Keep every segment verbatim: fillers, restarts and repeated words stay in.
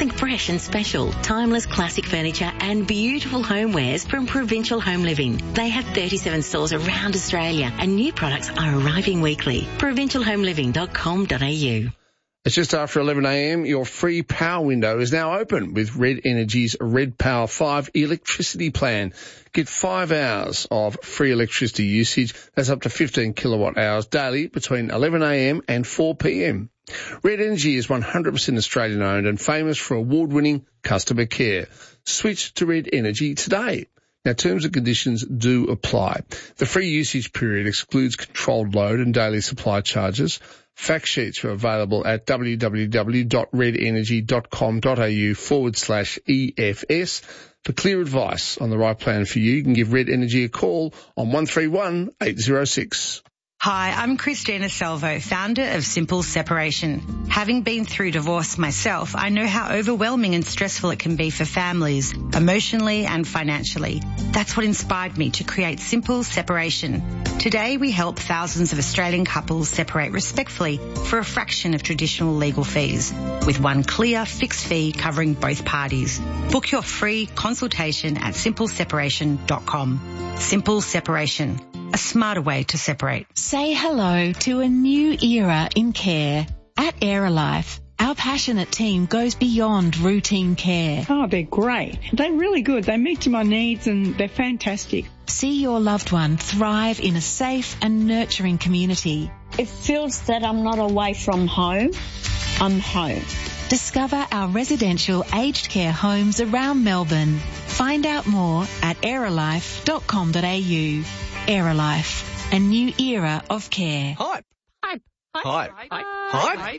something fresh and special, timeless classic furniture and beautiful homewares from Provincial Home Living. They have thirty-seven stores around Australia and new products are arriving weekly. provincial home living dot com dot a u. It's just after eleven a m. Your free power window is now open with Red Energy's Red Power five electricity plan. Get five hours of free electricity usage. That's up to fifteen kilowatt hours daily between eleven a m and four p m. Red Energy is one hundred percent Australian owned and famous for award-winning customer care. Switch to Red Energy today. Now, terms and conditions do apply. The free usage period excludes controlled load and daily supply charges. Fact sheets are available at www.redenergy.com.au forward slash EFS. For clear advice on the right plan for you, you can give Red Energy a call on one three one, eight zero six. Hi, I'm Christina Salvo, founder of Simple Separation. Having been through divorce myself, I know how overwhelming and stressful it can be for families, emotionally and financially. That's what inspired me to create Simple Separation. Today, we help thousands of Australian couples separate respectfully for a fraction of traditional legal fees, with one clear, fixed fee covering both parties. Book your free consultation at simple separation dot com. Simple Separation. A smarter way to separate. Say hello to a new era in care. At Aerolife, our passionate team goes beyond routine care. Oh, they're great. They're really good. They meet my needs and they're fantastic. See your loved one thrive in a safe and nurturing community. It feels that I'm not away from home. I'm home. Discover our residential aged care homes around Melbourne. Find out more at aerolife dot com dot a u. Aerolife, a new era of care. Hype. Hype. Hype. Hype. Hype.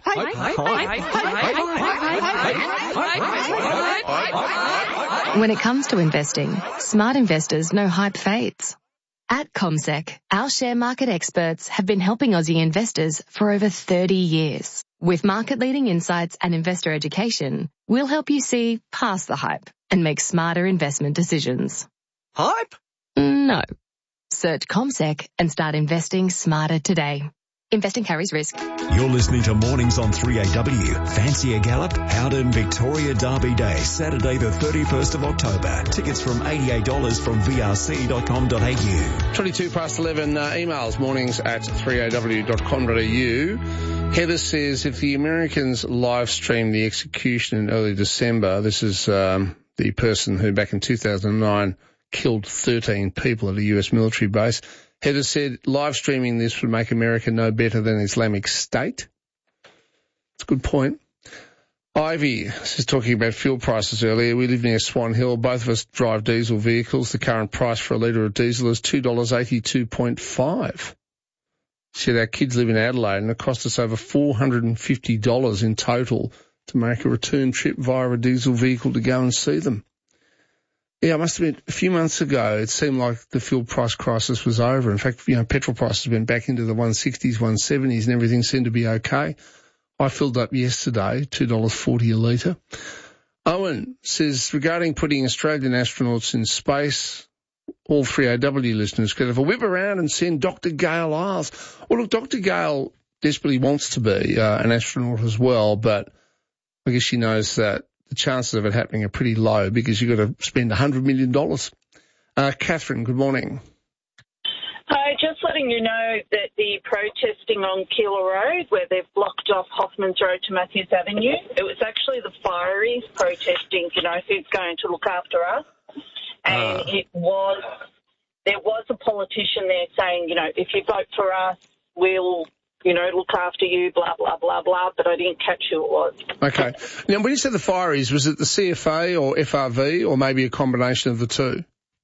Hype. When it comes to investing, smart investors know hype fades. At CommSec, our share market experts have been helping Aussie investors for over thirty years. With market-leading insights and investor education, we'll help you see past the hype and make smarter investment decisions. Hype? No. Search CommSec and start investing smarter today. Investing carries risk. You're listening to Mornings on three A W. Fancy a gallop? Howden Victoria Derby Day, Saturday the thirty-first of October. Tickets from eighty-eight dollars from v r c dot com dot a u. twenty-two past eleven, uh, emails mornings at three a w dot com dot a u. Heather says if the Americans live stream the execution in early December, this is um, the person who back in two thousand nine killed thirteen people at a U S military base. Heather said live streaming this would make America no better than Islamic State. It's a good point. Ivy is talking about fuel prices earlier. We live near Swan Hill. Both of us drive diesel vehicles. The current price for a litre of diesel is two dollars eighty-two point five. She said our kids live in Adelaide and it cost us over four hundred fifty dollars in total to make a return trip via a diesel vehicle to go and see them. Yeah, it must have been a few months ago. It seemed like the fuel price crisis was over. In fact, you know, petrol prices went back into the one sixties, one seventies and everything seemed to be okay. I filled up yesterday, two dollars forty a litre. Owen says, regarding putting Australian astronauts in space, all three A W listeners could have a whip around and send Doctor Gail Isles. Well, look, Doctor Gail desperately wants to be uh, an astronaut as well, but I guess she knows that the chances of it happening are pretty low because you've got to spend one hundred million dollars. Uh, Catherine, good morning. Hi, just letting you know that the protesting on Keilor Road, where they've blocked off Hoffman's Road to Matthews Avenue, it was actually the fireys protesting, you know, who's going to look after us. And uh. it was, there was a politician there saying, you know, if you vote for us, we'll, you know, look after you, blah, blah, blah, blah, but I didn't catch who it was. Okay. Now, when you said the fireys, was it the C F A or F R V or maybe a combination of the two?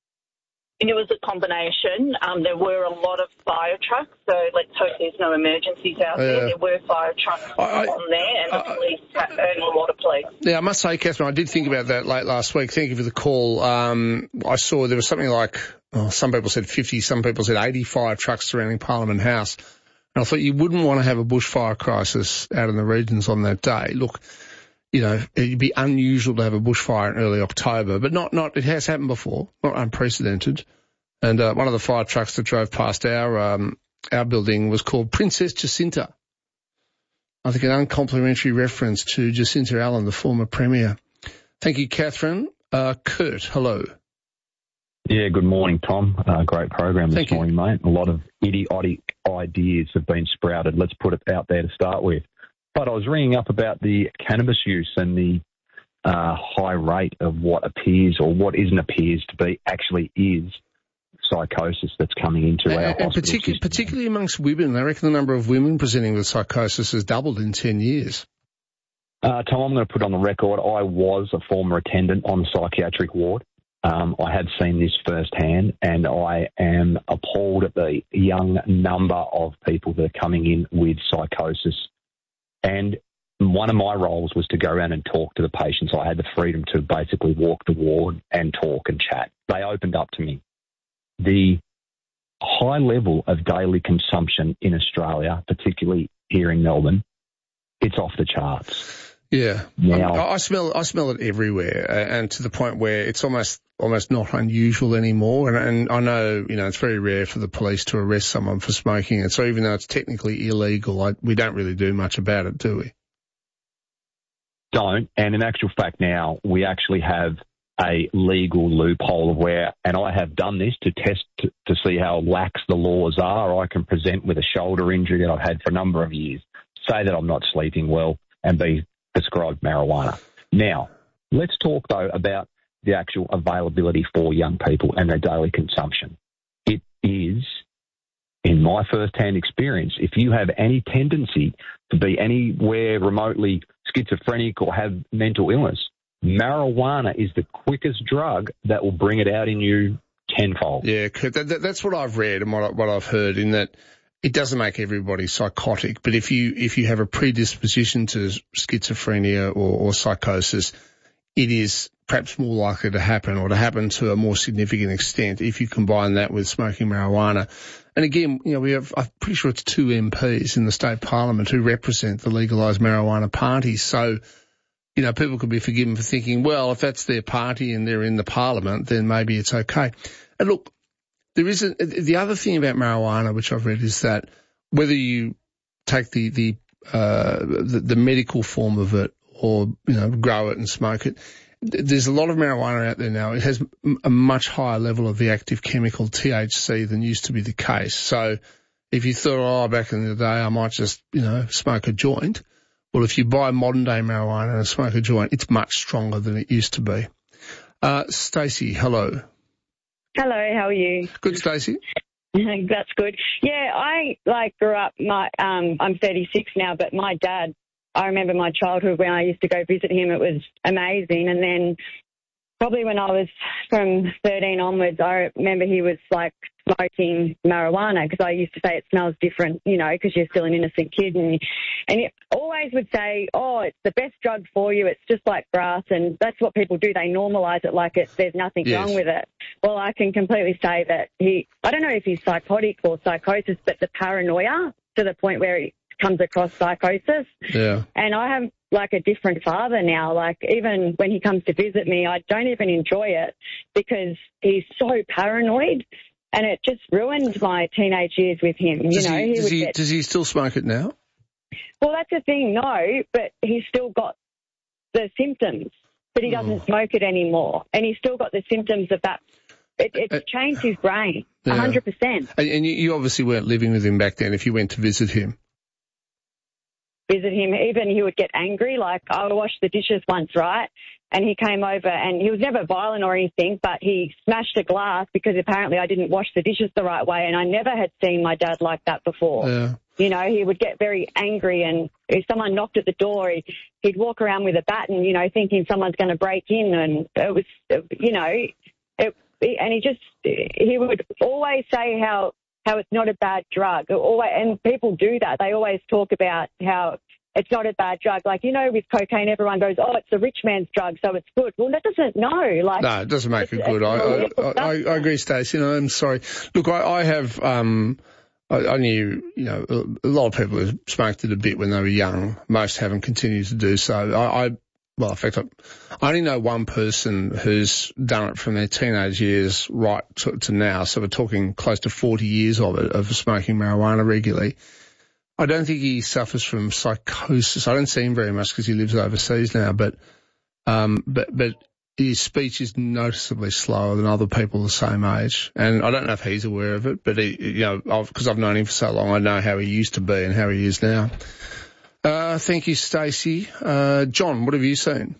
And it was a combination. Um, there were a lot of fire trucks, so let's hope there's no emergencies out yeah. there. There were fire trucks I, on there, and I, the police and a lot of police. Yeah, I must say, Catherine, I did think about that late last week. Thank you for the call. Um, I saw there was something like, oh, some people said fifty, some people said eighty-five trucks surrounding Parliament House. And I thought you wouldn't want to have a bushfire crisis out in the regions on that day. Look, you know, it'd be unusual to have a bushfire in early October, but not, not, it has happened before, not unprecedented. And, uh, one of the fire trucks that drove past our, um, our building was called Princess Jacinta. I think an uncomplimentary reference to Jacinta Allen, the former Premier. Thank you, Catherine. Uh, Kurt, hello. Yeah, good morning, Tom. Uh, great program this Thank you. morning, mate. A lot of idiotic ideas have been sprouted. Let's put it out there to start with. But I was ringing up about the cannabis use and the uh, high rate of what appears or what isn't appears to be actually is psychosis that's coming into and, our and hospital particularly, system. particularly amongst women. I reckon the number of women presenting with psychosis has doubled in ten years. Uh, Tom, I'm going to put on the record, I was a former attendant on the psychiatric ward. Um, I have seen this firsthand, and I am appalled at the young number of people that are coming in with psychosis. And one of my roles was to go around and talk to the patients. I had the freedom to basically walk the ward and talk and chat. They opened up to me. The high level of daily consumption in Australia, particularly here in Melbourne, it's off the charts. Yeah, now, I, I smell I smell it everywhere, and to the point where it's almost almost not unusual anymore. And, and I know, you know, it's very rare for the police to arrest someone for smoking it. So even though it's technically illegal, I, we don't really do much about it, do we? Don't. And in actual fact, now we actually have a legal loophole of where, and I have done this to test to, to see how lax the laws are. I can present with a shoulder injury that I've had for a number of years, say that I'm not sleeping well, and be prescribed marijuana. Now, let's talk, though, about the actual availability for young people and their daily consumption. It is, in my first-hand experience, if you have any tendency to be anywhere remotely schizophrenic or have mental illness, marijuana is the quickest drug that will bring it out in you tenfold. Yeah, that, that, that's what I've read and what, I, what I've heard, in that it doesn't make everybody psychotic, but if you if you have a predisposition to schizophrenia or, or psychosis, it is perhaps more likely to happen, or to happen to a more significant extent, if you combine that with smoking marijuana. And again, you know, we have, I'm pretty sure it's two M Ps in the state parliament who represent the legalised marijuana party. So, you know, people could be forgiven for thinking, well, if that's their party and they're in the parliament, then maybe it's okay. And look, there is a, the other thing about marijuana, which I've read, is that whether you take the the, uh, the the medical form of it, or, you know, grow it and smoke it, there's a lot of marijuana out there now. It has a much higher level of the active chemical T H C than used to be the case. So if you thought, oh, back in the day I might just, you know, smoke a joint, well, if you buy modern day marijuana and smoke a joint, it's much stronger than it used to be. Uh, Stacey, hello. Hello, how are you? Good, Stacey. That's good. Yeah, I like grew up. My um, I'm thirty-six now, but my dad, I remember my childhood when I used to go visit him. It was amazing. And then probably when I was from thirteen onwards, I remember he was like smoking marijuana, because I used to say it smells different, you know, because you're still an innocent kid. And, and he always would say, oh, it's the best drug for you. It's just like grass. And that's what people do. They normalise it like it's, there's nothing yes. wrong with it. Well, I can completely say that he, I don't know if he's psychotic or psychosis, but the paranoia to the point where he comes across psychosis. Yeah. And I have like a different father now. Like even when he comes to visit me, I don't even enjoy it because he's so paranoid, and it just ruined my teenage years with him. Does you know, he, he does, would he, get, does he still smoke it now? Well, that's the thing, no, but he's still got the symptoms, but he doesn't oh. smoke it anymore, and he's still got the symptoms of that. It, it's uh, changed his brain, yeah. one hundred percent. And, and you, you obviously weren't living with him back then if you went to visit him. Visit him, even he would get angry. Like, I washed the dishes once, right? And he came over, and he was never violent or anything, but he smashed a glass because apparently I didn't wash the dishes the right way, and I never had seen my dad like that before. Yeah. You know, he would get very angry, and if someone knocked at the door, he, he'd walk around with a bat and, you know, thinking someone's going to break in, and it was, you know, it, and he just, he would always say how, how it's not a bad drug. Always, and people do that. They always talk about how it's not a bad drug. Like, you know, with cocaine, everyone goes, oh, it's a rich man's drug, so it's good. Well, that doesn't, no. Like, no, it doesn't make it good. I, I, I, I agree, Stacey. No, I'm sorry. Look, I, I have, um, I, I knew, you know, a lot of people who smoked it a bit when they were young. Most haven't continued to do so. I, I well, in fact, I, I only know one person who's done it from their teenage years right to, to now. So we're talking close to forty years of it, of smoking marijuana regularly. I don't think he suffers from psychosis. I don't see him very much because he lives overseas now, but Um, but, but his speech is noticeably slower than other people the same age. And I don't know if he's aware of it, but he, you know, because I've, I've known him for so long, I know how he used to be and how he is now. Uh, thank you, Stacey. Uh, John, what have you seen?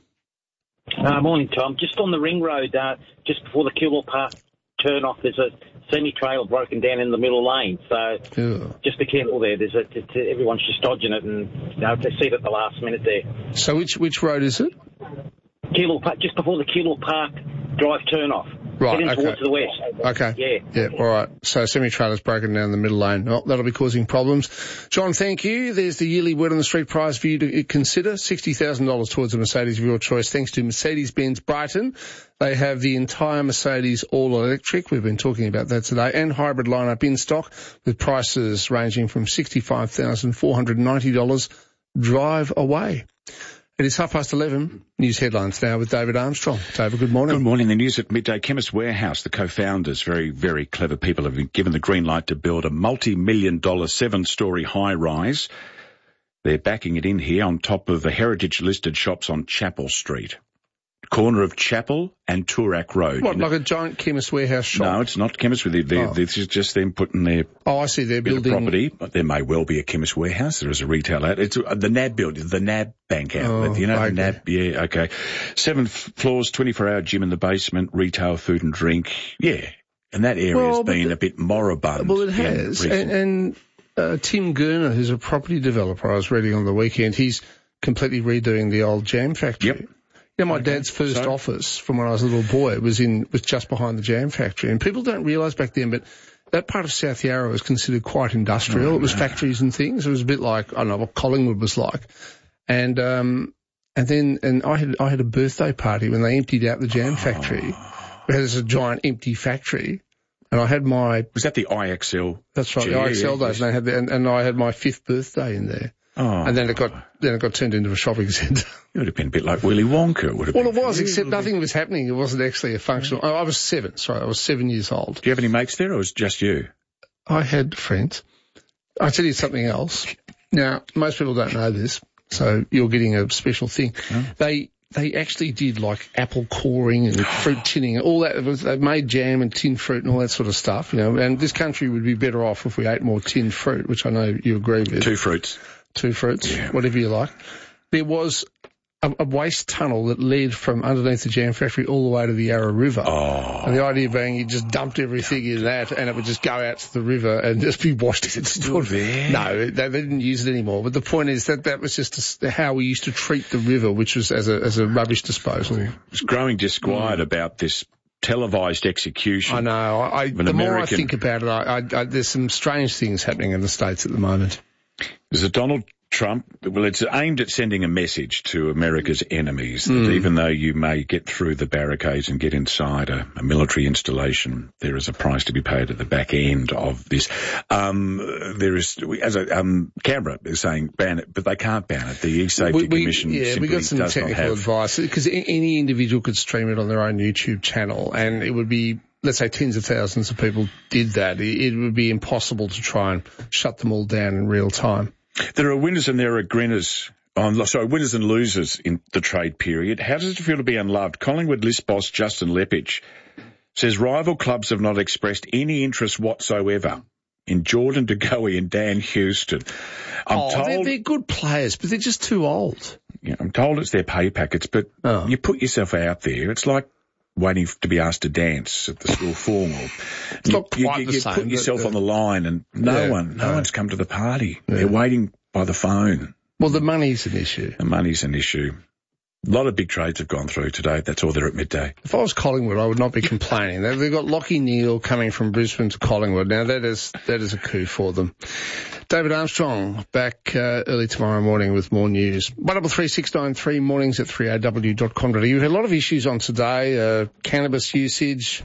Uh, morning, Tom. Just on the ring road, uh, just before the Kilor Park turn off, there's a semi-trailer broken down in the middle lane. So Ew. Just be careful there. There's a, it's, everyone's just dodging it, and you know, they see it at the last minute there. So which which road is it? Kilor Park, just before the Kilor Park drive turn off. Right, Heading okay. towards the west. Okay. Yeah. Yeah, all right. So semi-trailer's broken down the middle lane. Oh, that'll be causing problems. John, thank you. There's the yearly Word on the Street prize for you to consider. sixty thousand dollars towards a Mercedes of your choice, thanks to Mercedes-Benz Brighton. They have the entire Mercedes all-electric. We've been talking about that today. And hybrid lineup in stock with prices ranging from sixty-five thousand four hundred ninety dollars. Drive away. It is half past eleven. News headlines now with David Armstrong. David, good morning. Good morning. The news at midday. Chemist Warehouse, the co-founders, very, very clever people, have been given the green light to build a multi-million dollar seven-storey high-rise. They're backing it in here on top of the heritage-listed shops on Chapel Street. Corner of Chapel and Toorak Road. What, like a giant Chemist Warehouse shop? No, it's not Chemist. They're, oh. This is just them putting their oh, I see. They're building property. There may well be a Chemist Warehouse. There is a retail outlet. It's uh, the N A B building, the N A B bank outlet. Oh, you know, okay. the N A B. Yeah, okay. Seven f- floors, twenty-four hour gym in the basement, retail, food and drink. Yeah, and that area's well, been the, a bit moribund. Well, it has. And, and uh, Tim Gurner, who's a property developer, I was reading on the weekend, he's completely redoing the old jam factory. Yep. Yeah, my okay. dad's first so? office from when I was a little boy was in was just behind the jam factory, and people don't realise back then, but that part of South Yarra was considered quite industrial. Oh, it was no. factories and things. It was a bit like I don't know what Collingwood was like, and um and then and I had I had a birthday party when they emptied out the jam factory. Oh. We had this giant empty factory, and I had my was that the I X L? That's right, Gee, the I X L yeah, days, yes. and they had the, and, and I had my fifth birthday in there. Oh. And then it got then it got turned into a shopping centre. It would have been a bit like Willy Wonka. It would have well, been it was, except nothing was happening. It wasn't actually a functional. Oh, I was seven. Sorry, I was seven years old. Do you have any mates there, or was it just you? I had friends. I'll tell you something else. Now, most people don't know this, so you're getting a special thing. Oh. They they actually did like apple coring and fruit tinning, all that. It was, they made jam and tinned fruit and all that sort of stuff, you know. And this country would be better off if we ate more tinned fruit, which I know you agree with. Two fruits. Two fruits, yeah. Whatever you like. There was a, a waste tunnel that led from underneath the jam factory all the way to the Yarra River. Oh. And the idea being you just dumped everything in that and it would just go out to the river and just be washed. Is it still there? No, they, they didn't use it anymore. But the point is that that was just a, how we used to treat the river, which was as a as a rubbish disposal. There's growing disquiet mm. about this televised execution. I know. I, I, the American... more I think about it, I, I, I, there's some strange things happening in the States at the moment. There's a Donald Trump, well, it's aimed at sending a message to America's enemies that mm. even though you may get through the barricades and get inside a, a military installation, there is a price to be paid at the back end of this. Um, there is, as a, um, Canberra is saying ban it, but they can't ban it. The E-Safety we, we, Commission yeah, simply we got some does technical not have... advice because any individual could stream it on their own YouTube channel, and it would be, let's say tens of thousands of people did that. It, it would be impossible to try and shut them all down in real time. There are winners and there are grinners. Oh, sorry, winners and losers in the trade period. How does it feel to be unloved? Collingwood list boss Justin Lepage says rival clubs have not expressed any interest whatsoever in Jordan De Goey and Dan Houston. I'm oh, told they're, they're good players, but they're just too old. Yeah, I'm told it's their pay packets, but oh. you put yourself out there. It's like waiting to be asked to dance at the school formal. It's you, not quite you, the you same. put yourself but, uh, on the line and no yeah, one, no, no one's come to the party. Yeah. They're waiting by the phone. Well, the money's an issue. The money's an issue. A lot of big trades have gone through today. That's all there at midday. If I was Collingwood, I would not be complaining. They've got Lachie Neale coming from Brisbane to Collingwood. Now, that is that is a coup for them. David Armstrong back uh, early tomorrow morning with more news. one double three six nine three, mornings at three a w dot com dot a u. We've had a lot of issues on today. Uh, cannabis usage.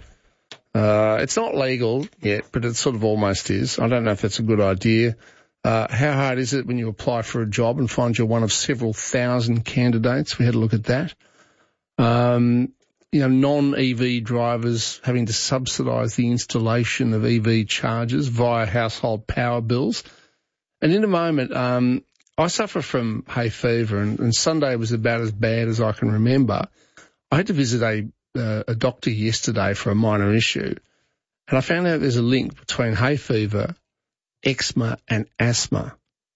Uh, it's not legal yet, but it sort of almost is. I don't know if that's a good idea. Uh, how hard is it when you apply for a job and find you're one of several thousand candidates? We had a look at that. Um, you know, non-E V drivers having to subsidise the installation of E V chargers via household power bills. And in a moment, um, I suffer from hay fever, and, and Sunday was about as bad as I can remember. I had to visit a uh, a doctor yesterday for a minor issue, and I found out there's a link between hay fever, eczema, and asthma.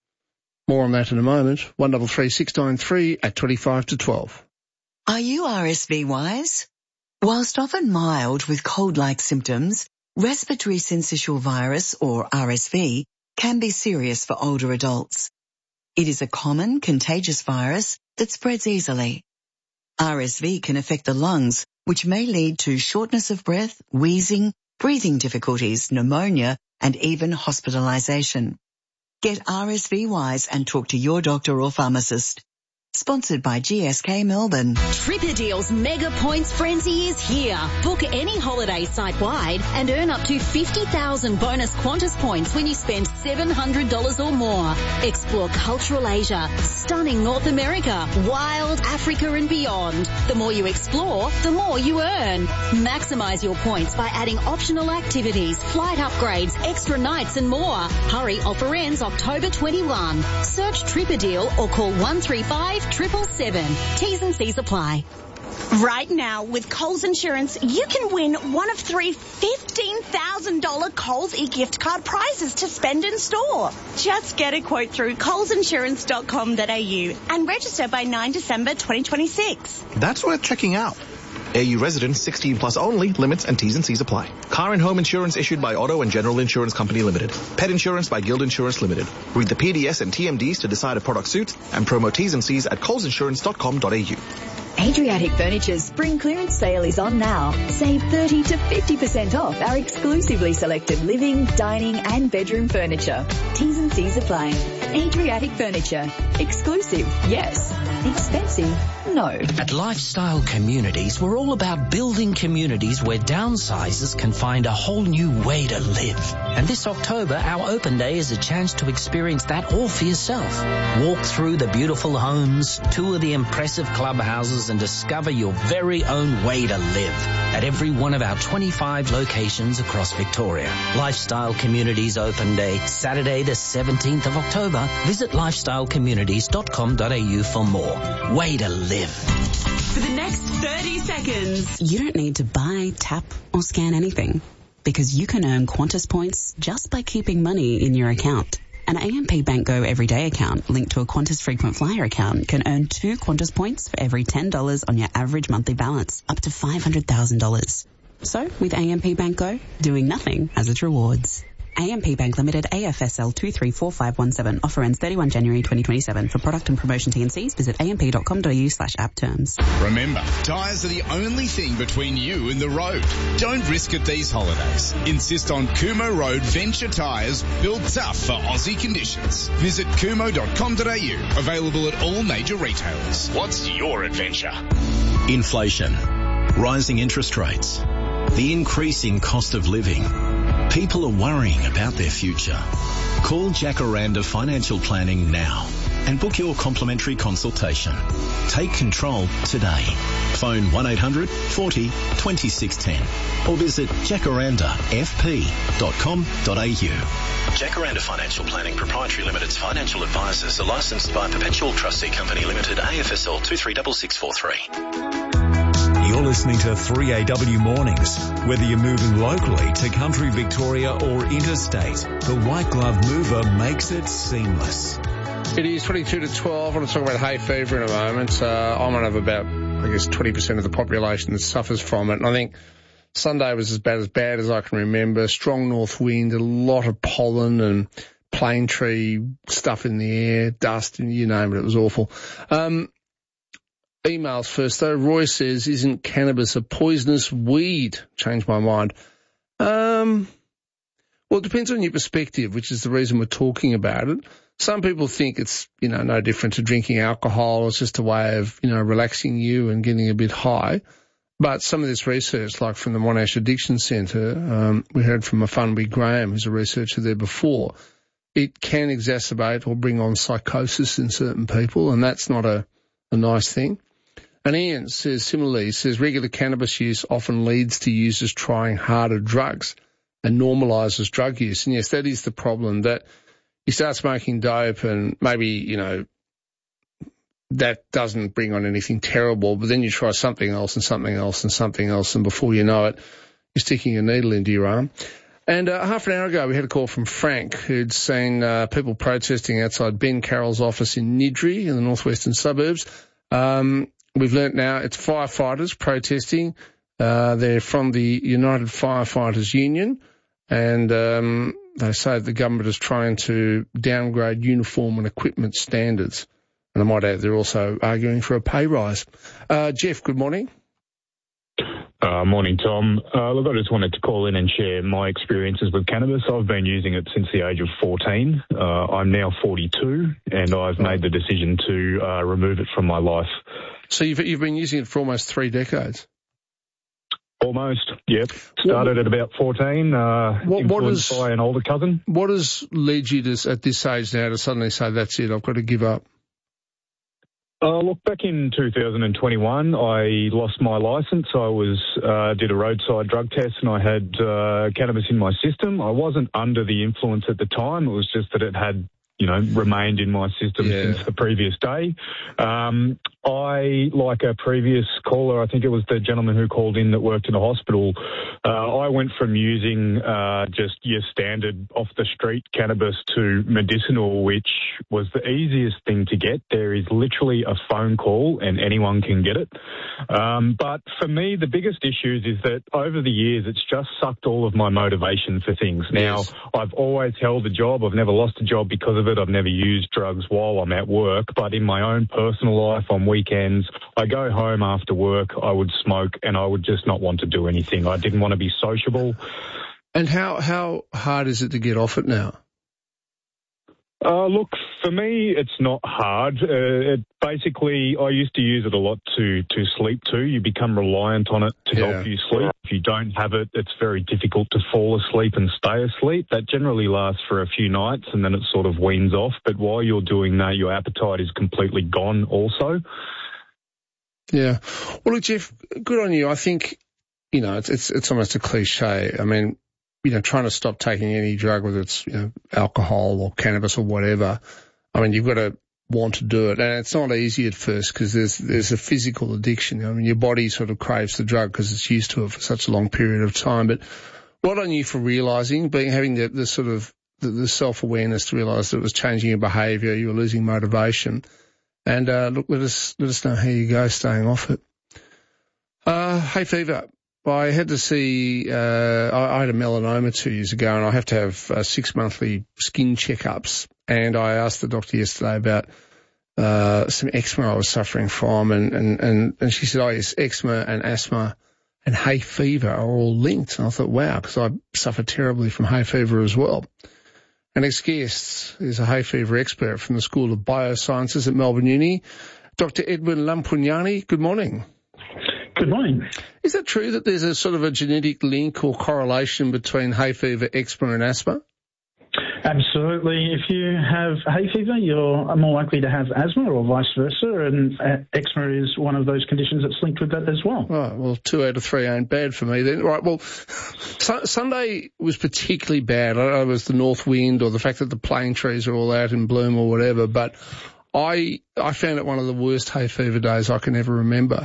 More on that in a moment. One double three six nine three at twenty-five to twelve. Are you R S V wise? Whilst often mild with cold-like symptoms, respiratory syncytial virus, or R S V, can be serious for older adults. It is a common contagious virus that spreads easily. R S V can affect the lungs, which may lead to shortness of breath, wheezing, breathing difficulties, pneumonia, and even hospitalization. Get R S V wise and talk to your doctor or pharmacist. Sponsored by G S K Melbourne. Tripadeal's Mega Points Frenzy is here. Book any holiday site-wide and earn up to fifty thousand bonus Qantas points when you spend seven hundred dollars or more. Explore cultural Asia, stunning North America, wild Africa and beyond. The more you explore, the more you earn. Maximise your points by adding optional activities, flight upgrades, extra nights and more. Hurry, offer ends October twenty-first. Search Tripadeal or call one three five Triple seven. T's and C's apply. Right now, with Coles Insurance, you can win one of three fifteen thousand dollars Coles e-gift card prizes to spend in store. Just get a quote through coles insurance dot com dot a u and register by ninth of December twenty twenty-six. That's worth checking out. A U residents sixteen plus only. Limits and T's and C's apply. Car and home insurance issued by Auto and General Insurance Company Limited. Pet insurance by Guild Insurance Limited. Read the P D S and T M Ds to decide a product suits and promo T's and C's at coles insurance dot com dot a u. Adriatic Furniture's spring clearance sale is on now. Save thirty to fifty percent off our exclusively selected living, dining and bedroom furniture. T's and C's apply. Adriatic Furniture. Exclusive, yes. Expensive, no. At Lifestyle Communities, we're all about building communities where downsizers can find a whole new way to live. And this October, our open day is a chance to experience that all for yourself. Walk through the beautiful homes, tour the impressive clubhouses and discover your very own way to live at every one of our twenty-five locations across Victoria. Lifestyle Communities Open Day, Saturday the seventeenth of October. Visit lifestyle communities dot com dot a u for more. Way to live. For the next thirty seconds, you don't need to buy, tap or scan anything because you can earn Qantas points just by keeping money in your account. An A M P Bank Go Everyday account linked to a Qantas Frequent Flyer account can earn two Qantas points for every ten dollars on your average monthly balance, up to five hundred thousand dollars. So, with A M P Bank Go, doing nothing has its rewards. A M P Bank Limited, A F S L two three four five one seven. Offer ends thirty-first January twenty twenty-seven. For product and promotion T and Cs, visit a m p dot com dot a u slash app terms. Remember, tyres are the only thing between you and the road. Don't risk it these holidays. Insist on Kumo Road Venture Tyres, built tough for Aussie conditions. Visit kumo dot com dot a u. Available at all major retailers. What's your adventure? Inflation, rising interest rates, the increasing cost of living. People are worrying about their future. Call Jacaranda Financial Planning now and book your complimentary consultation. Take control today. Phone one eight hundred forty twenty-six ten or visit jacaranda f p dot com dot a u. Jacaranda Financial Planning Proprietary Limited's financial advisors are licensed by Perpetual Trustee Company Limited, A F S L two three six six four three. You're listening to three A W Mornings. Whether you're moving locally to country Victoria or interstate, the White Glove Mover makes it seamless. It is twenty-two to twelve. I want to talk about hay fever in a moment. Uh, I'm one of about, I guess, twenty percent of the population that suffers from it. And I think Sunday was as bad as bad as I can remember. Strong north wind, a lot of pollen and plane tree stuff in the air, dust, and you name it. It was awful. Um, Emails first, though. Roy says, isn't cannabis a poisonous weed? Changed my mind. Um, well, it depends on your perspective, which is the reason we're talking about it. Some people think it's, you know, no different to drinking alcohol. It's just a way of, you know, relaxing you and getting a bit high. But some of this research, like from the Monash Addiction Centre, um, we heard from Afunbi Graham, who's a researcher there before, it can exacerbate or bring on psychosis in certain people, and that's not a, a nice thing. And Ian says similarly, he says regular cannabis use often leads to users trying harder drugs and normalises drug use. And yes, that is the problem, that you start smoking dope and maybe, you know, that doesn't bring on anything terrible, but then you try something else and something else and something else, and before you know it, you're sticking a needle into your arm. And uh, half an hour ago, we had a call from Frank, who'd seen uh, people protesting outside Ben Carroll's office in Niddrie in the northwestern suburbs. Um, we've learnt now it's firefighters protesting. Uh, they're from the United Firefighters Union, and um, they say the government is trying to downgrade uniform and equipment standards. And I might add, they're also arguing for a pay rise. Uh, Jeff, good morning. Uh, morning, Tom. Uh, look, I just wanted to call in and share my experiences with cannabis. I've been using it since the age of fourteen. Uh, I'm now forty-two, and I've made the decision to uh, remove it from my life. So you've, you've been using it for almost three decades? Almost, yep. Started at about fourteen, uh, what, what influenced is, by an older cousin. What has led you to, at this age now, to suddenly say, that's it, I've got to give up? Uh, look, back in two thousand twenty-one, I lost my licence. I was uh, did a roadside drug test, and I had uh, cannabis in my system. I wasn't under the influence at the time. It was just that it had, you know, remained in my system yeah. since the previous day. Um, I, like a previous caller, I think it was the gentleman who called in that worked in a hospital, uh, I went from using uh, just your standard off-the-street cannabis to medicinal, which was the easiest thing to get. There is literally a phone call and anyone can get it. Um, but for me, the biggest issues is that over the years, it's just sucked all of my motivation for things. Now, yes. I've always held a job. I've never lost a job because of it. I've never used drugs while I'm at work, but in my own personal life on weekends, I go home after work, I would smoke, and I would just not want to do anything. I didn't want to be sociable. And how, how hard is it to get off it now? Uh, look, for me, it's not hard. Uh, it basically, I used to use it a lot to, to sleep too. You become reliant on it to yeah. help you sleep. If you don't have it, it's very difficult to fall asleep and stay asleep. That generally lasts for a few nights and then it sort of weans off. But while you're doing that, your appetite is completely gone also. Yeah. Well, look, Jeff, good on you. I think, you know, it's, it's, it's almost a cliche. I mean, you know, trying to stop taking any drug, whether it's, you know, alcohol or cannabis or whatever, I mean, you've got to want to do it. And it's not easy at first because there's, there's a physical addiction. I mean, your body sort of craves the drug because it's used to it for such a long period of time. But well on you for realising, being, having the, the sort of, the, the self-awareness to realise that it was changing your behaviour, you were losing motivation. And, uh, look, let us, let us know how you go staying off it. Uh, hay fever. I had to see, uh, I, I had a melanoma two years ago and I have to have uh, six monthly skin checkups. And I asked the doctor yesterday about, uh, some eczema I was suffering from. And, and, and, and she said, oh yes, eczema and asthma and hay fever are all linked. And I thought, wow, because I suffer terribly from hay fever as well. Our next guest is a hay fever expert from the School of Biosciences at Melbourne Uni, Doctor Edwin Lampugnani. Good morning. Good morning. Is that true that there's a sort of a genetic link or correlation between hay fever, eczema and asthma? Absolutely. If you have hay fever, you're more likely to have asthma or vice versa, and eczema is one of those conditions that's linked with that as well. Right, well, two out of three ain't bad for me then. Right, well, su- Sunday was particularly bad. I don't know if it was the north wind or the fact that the plane trees are all out in bloom or whatever, but I I found it one of the worst hay fever days I can ever remember.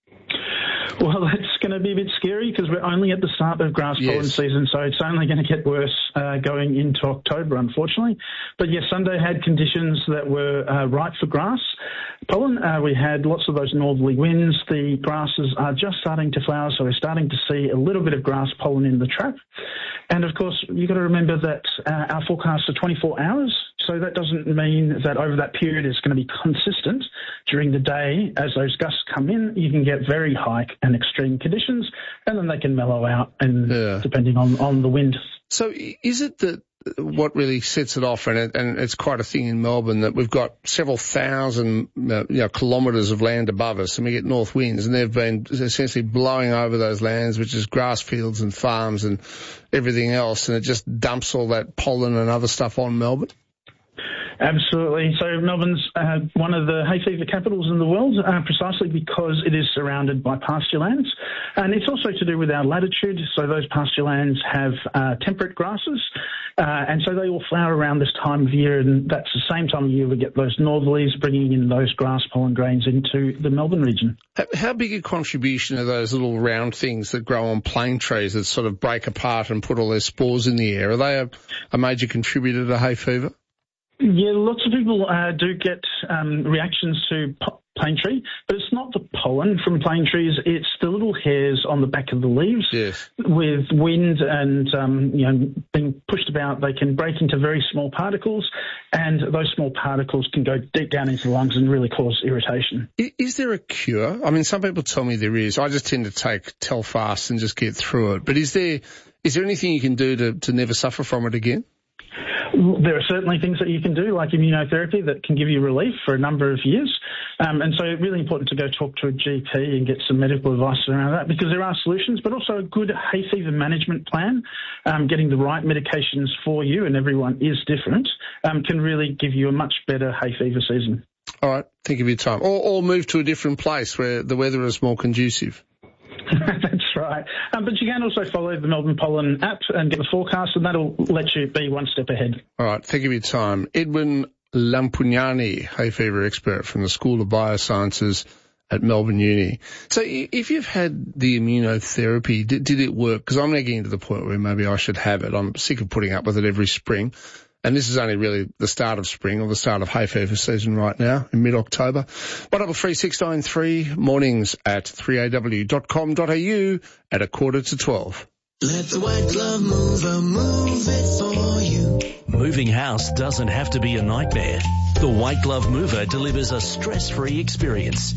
Well, that's going to be a bit scary because we're only at the start of grass pollen yes. season, so it's only going to get worse uh, going into October, unfortunately. But yes, Sunday had conditions that were uh, right for grass pollen. Uh, we had lots of those northerly winds. The grasses are just starting to flower, so we're starting to see a little bit of grass pollen in the trap. And of course, you've got to remember that uh, our forecasts are twenty-four hours, so that doesn't mean that over that period it's going to be consistent. During the day, as those gusts come in, you can get very high and extreme conditions, and then they can mellow out, and yeah. depending on, on the wind. So is it that what really sets it off, and, it, and it's quite a thing in Melbourne, that we've got several thousand uh, you know, kilometres of land above us, and we get north winds, and they've been essentially blowing over those lands, which is grass fields and farms and everything else, and it just dumps all that pollen and other stuff on Melbourne? Absolutely. So Melbourne's uh, one of the hay fever capitals in the world, uh, precisely because it is surrounded by pasture lands. And it's also to do with our latitude. So those pasture lands have uh, temperate grasses, uh, and so they all flower around this time of year, and that's the same time of year we get those northerlies bringing in those grass pollen grains into the Melbourne region. How big a contribution are those little round things that grow on plane trees that sort of break apart and put all their spores in the air? Are they a, a major contributor to hay fever? Yeah, lots of people uh, do get um, reactions to po- plane tree, but it's not the pollen from plane trees, it's the little hairs on the back of the leaves. Yes. With wind and, um, you know, being pushed about, they can break into very small particles, and those small particles can go deep down into the lungs and really cause irritation. Is there a cure? I mean, some people tell me there is. I just tend to take Telfast and just get through it. But is there is there anything you can do to, to never suffer from it again? There are certainly things that you can do, like immunotherapy, that can give you relief for a number of years. Um, and so it's really important to go talk to a G P and get some medical advice around that, because there are solutions, but also a good hay fever management plan, um, getting the right medications for you, and everyone is different, um, can really give you a much better hay fever season. All right, think of your time. Or, or move to a different place where the weather is more conducive. That's right. Um, but you can also follow the Melbourne Pollen app and get the forecast, and that'll let you be one step ahead. All right, think of your time. Edwin Lampugnani, hay fever expert from the School of Biosciences at Melbourne Uni. So if you've had the immunotherapy, did, did it work? Because I'm now getting to the point where maybe I should have it. I'm sick of putting up with it every spring. And this is only really the start of spring, or the start of hay fever season right now in mid-October. one double three six nine three, mornings at three a w dot com dot a u at a quarter to twelve. Let the white glove mover move it for you. Moving house doesn't have to be a nightmare. The White Glove Mover delivers a stress-free experience.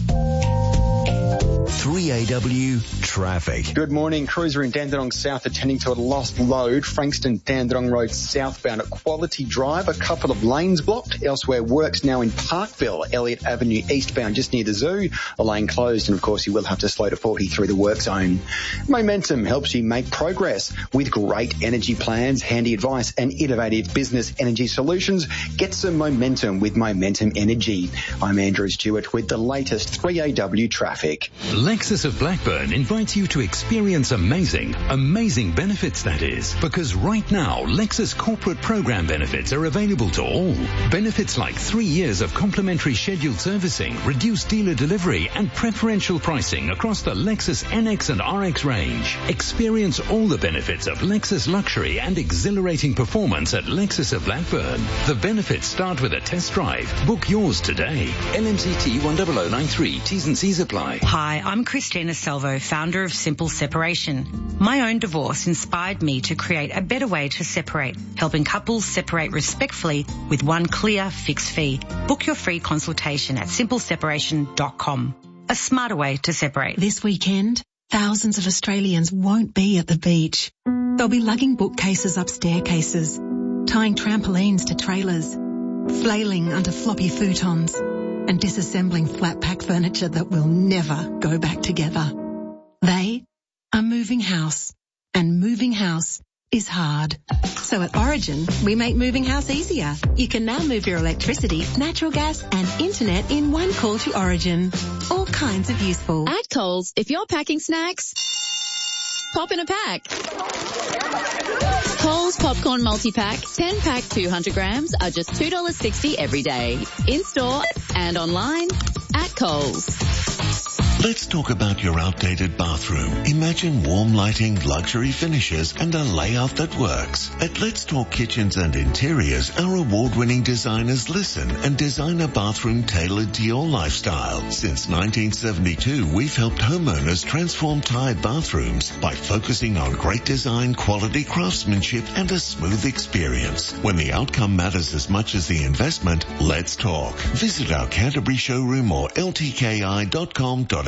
three A W traffic. Good morning. Cruiser in Dandenong South attending to a lost load. Frankston Dandenong Road southbound at Quality Drive. A couple of lanes blocked. Elsewhere, works now in Parkville. Elliott Avenue eastbound just near the zoo. A lane closed, and of course you will have to slow to forty through the work zone. Momentum helps you make progress with great energy plans, handy advice and innovative business energy solutions. Get some momentum with Momentum Energy. I'm Andrew Stewart with the latest three A W traffic. Lexus of Blackburn invites you to experience amazing, amazing benefits, that is. Because right now, Lexus corporate program benefits are available to all. Benefits like three years of complimentary scheduled servicing, reduced dealer delivery, and preferential pricing across the Lexus N X and R X range. Experience all the benefits of Lexus luxury and exhilarating performance at Lexus of Blackburn. The benefits start with a test drive. Book yours today. L M C T one zero zero nine three. T's and C's apply. Hi, I'm Christina Salvo, founder of Simple Separation. My own divorce inspired me to create a better way to separate, helping couples separate respectfully with one clear fixed fee. Book your free consultation at simple separation dot com. A smarter way to separate. This weekend, thousands of Australians won't be at the beach. They'll be lugging bookcases up staircases, tying trampolines to trailers, flailing under floppy futons, and disassembling flat-pack furniture that will never go back together. They are moving house, and moving house is hard. So at Origin, we make moving house easier. You can now move your electricity, natural gas and internet in one call to Origin. All kinds of useful. At Coles, if you're packing snacks, pop in a pack. Coles Popcorn Multi-Pack, ten pack two hundred grams are just two dollars sixty every day. In-store and online at Coles. Let's talk about your outdated bathroom. Imagine warm lighting, luxury finishes, and a layout that works. At Let's Talk Kitchens and Interiors, our award-winning designers listen and design a bathroom tailored to your lifestyle. Since nineteen seventy-two, we've helped homeowners transform tired bathrooms by focusing on great design, quality craftsmanship, and a smooth experience. When the outcome matters as much as the investment, let's talk. Visit our Canterbury showroom or l t k i dot com dot a u.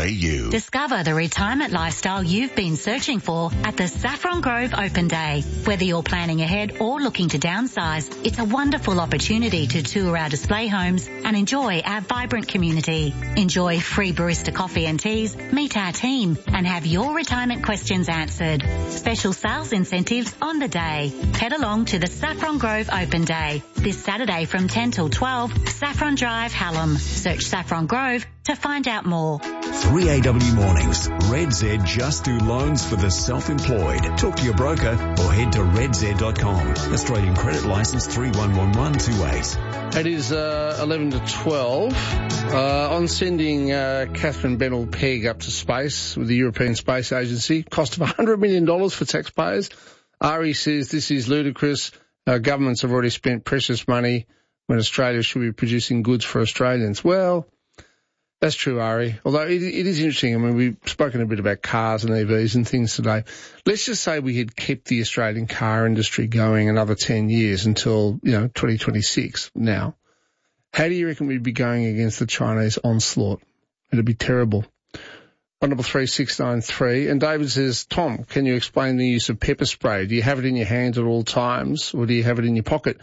a u. Discover the retirement lifestyle you've been searching for at the Saffron Grove Open Day. Whether you're planning ahead or looking to downsize, it's a wonderful opportunity to tour our display homes and enjoy our vibrant community. Enjoy free barista coffee and teas, meet our team, and have your retirement questions answered. Special sales incentives on the day. Head along to the Saffron Grove Open Day this Saturday from ten till twelve, Saffron Drive, Hallam. Search Saffron Grove to find out more. three A W Mornings. Red Z just do loans for the self-employed. Talk to your broker or head to red z dot com. Australian credit licence three one one one two eight. It is uh, eleven to twelve. Uh, on sending uh, Catherine Bennell-Pegg up to space with the European Space Agency, cost of one hundred million dollars for taxpayers. Ari says this is ludicrous. Uh, governments have already spent precious money when Australia should be producing goods for Australians. Well, that's true, Ari. Although it, it is interesting. I mean, we've spoken a bit about cars and E Vs and things today. Let's just say we had kept the Australian car industry going another ten years until, you know, twenty twenty-six now. How do you reckon we'd be going against the Chinese onslaught? It'd be terrible. One double three six nine three. And David says, Tom, can you explain the use of pepper spray? Do you have it in your hands at all times, or do you have it in your pocket?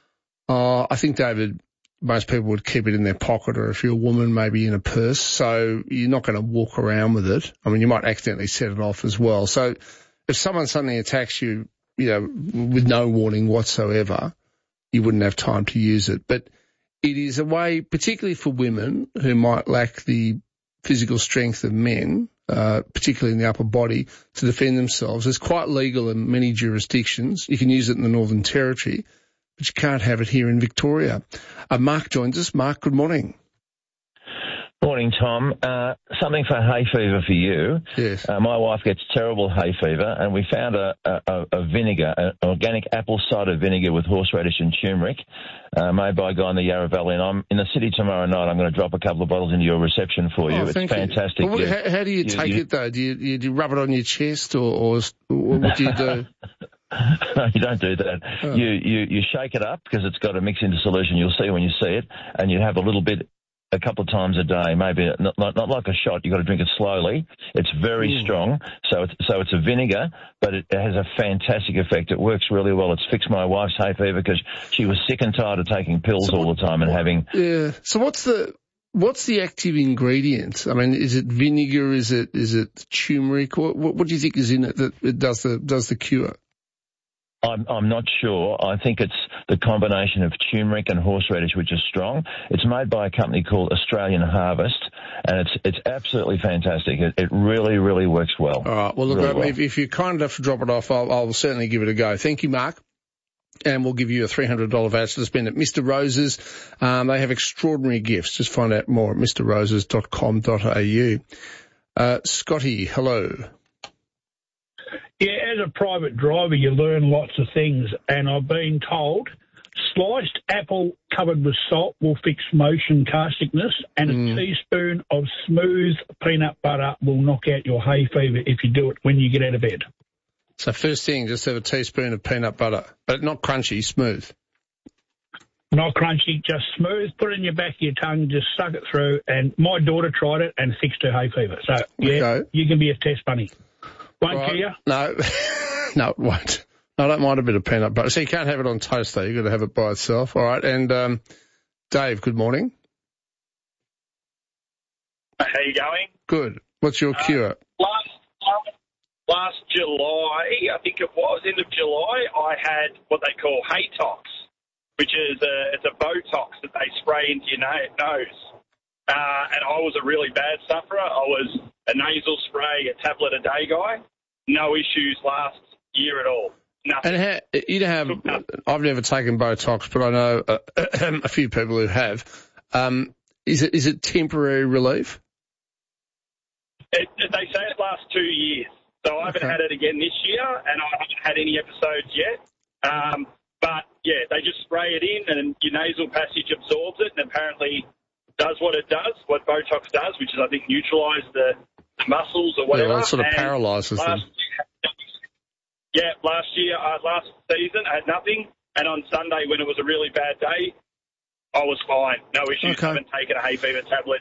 Uh, I think, David, most people would keep it in their pocket, or if you're a woman, maybe in a purse. So you're not going to walk around with it. I mean, you might accidentally set it off as well. So if someone suddenly attacks you, you know, with no warning whatsoever, you wouldn't have time to use it. But it is a way, particularly for women who might lack the physical strength of men, uh, particularly in the upper body, to defend themselves. It's quite legal in many jurisdictions. You can use it in the Northern Territory, but you can't have it here in Victoria. Uh, Mark joins us. Mark, good morning. Morning, Tom. Uh, something for hay fever for you. Yes. Uh, my wife gets terrible hay fever, and we found a, a, a vinegar, an organic apple cider vinegar with horseradish and turmeric, uh, made by a guy in the Yarra Valley. And I'm in the city tomorrow night. I'm going to drop a couple of bottles into your reception for you. Oh, it's thank fantastic. You. Well, you, how, how do you, you take you, it, though? Do you, you, do you rub it on your chest, or, or what do you do? No, you don't do that. Oh. You, you you shake it up because it's got to mix into solution. You'll see when you see it, and you have a little bit a couple of times a day, maybe not, not, not like a shot. You've got to drink it slowly. It's very mm. strong, so it's, so it's a vinegar, but it has a fantastic effect. It works really well. It's fixed my wife's hay fever because she was sick and tired of taking pills so all what, the time and what, having... Yeah. So what's the what's the active ingredient? I mean, is it vinegar? Is it is it turmeric? What, what, what do you think is in it that it does the does the cure? I'm, I'm not sure. I think it's the combination of turmeric and horseradish, which is strong. It's made by a company called Australian Harvest, and it's it's absolutely fantastic. It, it really, really works well. All right. Well, look, really well. if, if you're kind enough to drop it off, I'll, I'll certainly give it a go. Thank you, Mark. And we'll give you a three hundred dollars voucher to spend at Mister Rose's. Um, they have extraordinary gifts. Just find out more at mr roses dot com dot a u. Uh, Scotty, hello. Yeah, as a private driver, you learn lots of things, and I've been told sliced apple covered with salt will fix motion car sickness, and Mm. a teaspoon of smooth peanut butter will knock out your hay fever if you do it when you get out of bed. So first thing, just have a teaspoon of peanut butter, but not crunchy, smooth. Not crunchy, just smooth. Put it in your back of your tongue, just suck it through, and my daughter tried it and fixed her hay fever. So, yeah, Okay. you can be a test bunny. Won't Right. kill you? No, no, it won't. I don't mind a bit of peanut butter. So you can't have it on toast, though. You've got to have it by itself. All right. And um, Dave, good morning. How you going? Good. What's your cure? Last last July, I think it was, end of July, I had what they call Haytox, which is a, it's a Botox that they spray into your na- nose. Uh, and I was a really bad sufferer. I was a nasal spray, a tablet a day guy. No issues last year at all. Nothing. And how, you have, I've never taken Botox, but I know uh, a few people who have. Um, is it is it temporary relief? It, it, they say it lasts two years. So I haven't Okay. had it again this year, and I haven't had any episodes yet. Um, but, yeah, they just spray it in, and your nasal passage absorbs it, and apparently does what it does, what Botox does, which is, I think, neutralise the, the muscles or whatever. Yeah, well, it sort of And paralyses them. last year- Yeah, last year, uh, last season, I had nothing, and on Sunday, when it was a really bad day, I was fine. No issues. Okay. I haven't taken a hay fever tablet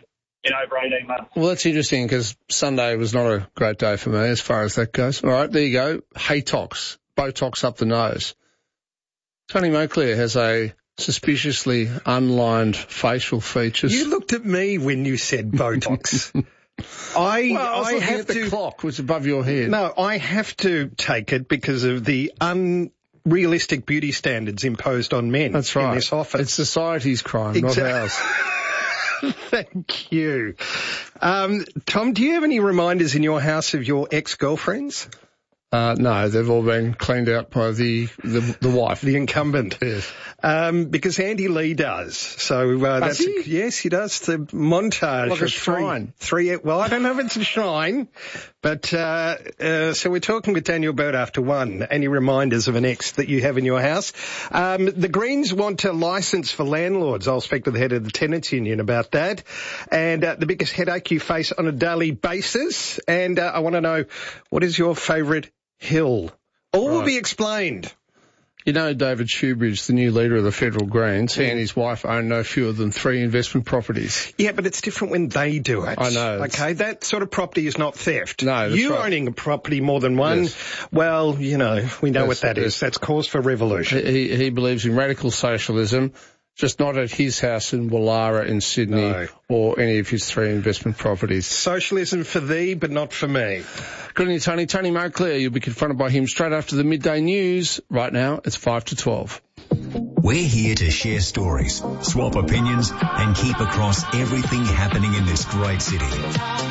in over eighteen months. Well, that's interesting because Sunday was not a great day for me as far as that goes. All right, there you go. Haytox, Botox up the nose. Tony Moclair has a suspiciously unlined facial features. You looked at me when you said Botox. I, well, I, was I have at the to. clock was above your head. No, I have to take it because of the unrealistic beauty standards imposed on men. That's right. In this office. It's society's crime, Exactly. not ours. Thank you. Um, Tom, do you have any reminders in your house of your ex-girlfriends? Uh, no, they've all been cleaned out by the, the, the wife. The incumbent. Yes. Um, because Andy Lee does. So, uh, does that's, he? A, yes, he does the montage. Like a of shrine. Three, three, well, I don't know if it's a shrine, but, uh, uh, so we're talking with Daniel Bird after one. Any reminders of an ex that you have in your house? Um, the Greens want a licence for landlords. I'll speak to the head of the tenants union about that. And, uh, the biggest headache you face on a daily basis. And, uh, I want to know, what is your favourite hill? All right. Will be explained. You know David Shoebridge, the new leader of the Federal Greens, he and his wife own no fewer than three investment properties. Yeah, but it's different when they do it. I know. Okay, that sort of property is not theft. No, that's You right. owning a property more than one, Yes. well, you know, we know Yes, what that yes. is. That's cause for revolution. He, he believes in radical socialism, just not at his house in Wallara in Sydney No. or any of his three investment properties. Socialism for thee, but not for me. Good on you, Tony. Tony Moclair, you'll be confronted by him straight after the midday news. Right now, it's five to twelve. We're here to share stories, swap opinions, and keep across everything happening in this great city.